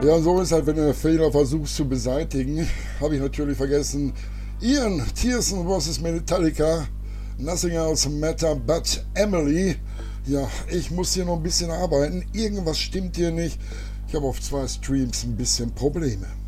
Ja, und so ist halt, wenn du Fehler versuchst zu beseitigen, habe ich natürlich vergessen. Ian Tiersen vs. Metallica, Nothing Else Matter But Emily. Ja, ich muss hier noch ein bisschen arbeiten. Irgendwas stimmt hier nicht. Ich habe auf 2 Streams ein bisschen Probleme.